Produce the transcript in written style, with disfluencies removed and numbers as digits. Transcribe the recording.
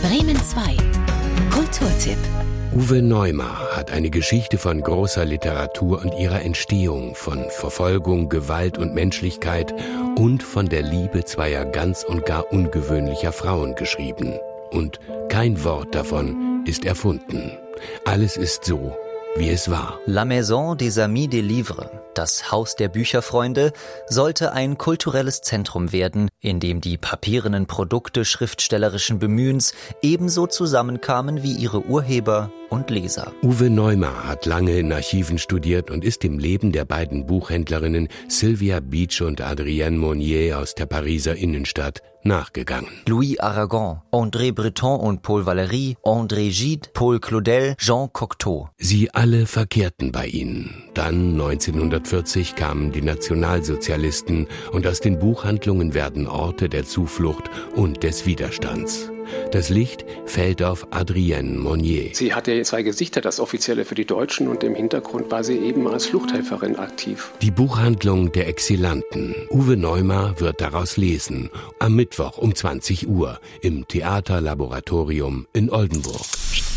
Bremen 2 Kulturtipp. Uwe Neumar hat eine Geschichte von großer Literatur und ihrer Entstehung, von Verfolgung, Gewalt und Menschlichkeit und von der Liebe zweier ganz und gar ungewöhnlicher Frauen geschrieben. Und kein Wort davon ist erfunden. Alles ist so, wie es war. La Maison des Amis des Livres, das Haus der Bücherfreunde, sollte ein kulturelles Zentrum werden, in dem die papierenen Produkte schriftstellerischen Bemühens ebenso zusammenkamen wie ihre Urheber und Leser. Uwe Neumar hat lange in Archiven studiert und ist dem Leben der beiden Buchhändlerinnen Sylvia Beach und Adrienne Monnier aus der Pariser Innenstadt nachgegangen. Louis Aragon, André Breton und Paul Valéry, André Gide, Paul Claudel, Jean Cocteau. Sie alle verkehrten bei ihnen. Dann 1940 kamen die Nationalsozialisten und aus den Buchhandlungen werden Orte der Zuflucht und des Widerstands. Das Licht fällt auf Adrienne Monnier. Sie hatte zwei Gesichter, das Offizielle für die Deutschen, und im Hintergrund war sie eben als Fluchthelferin aktiv. Die Buchhandlung der Exilanten. Uwe Neumar wird daraus lesen. Am Mittwoch um 20 Uhr im Theaterlaboratorium in Oldenburg.